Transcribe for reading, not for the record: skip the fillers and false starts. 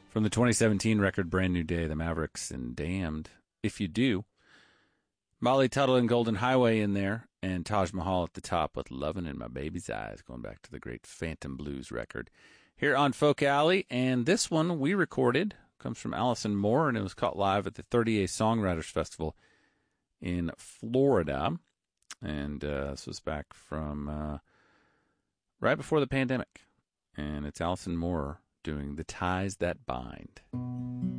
From the 2017 record Brand New Day, the Mavericks and Damned. If You Do. Molly Tuttle and Golden Highway in there, and Taj Mahal at the top with Lovin' in My Baby's Eyes, going back to the great Phantom Blues record. Here on Folk Alley, and this one we recorded, comes from Allison Moore, and it was caught live at the 30A Songwriters Festival in Florida. And this was back from right before the pandemic. And it's Allison Moore doing The Ties That Bind.